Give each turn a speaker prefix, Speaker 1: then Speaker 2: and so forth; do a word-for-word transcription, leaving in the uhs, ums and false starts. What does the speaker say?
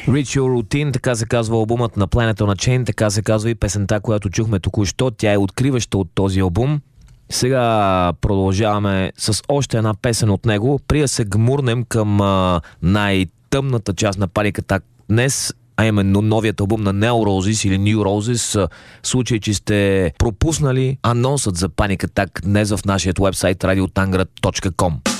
Speaker 1: Reach Your Routine, така се казва албумът на Planet on a Chain, така се казва и песента, която чухме току-що. Тя е откриваща от този албум. Сега продължаваме с още една песен от него. При да се гмурнем към а, най-тъмната част на Panic Attack днес, а именно новият албум на Neo Roses или New Roses. В случай, че сте пропуснали анонсът за Panic Attack днес в нашия уебсайт радио танград точка ком.